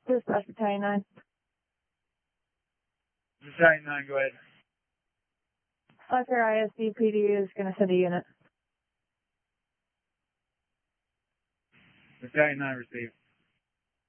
Dispatch Battalion 9. Battalion 9, go ahead. Flatter ISD PD is going to send a unit. Battalion 9, receive.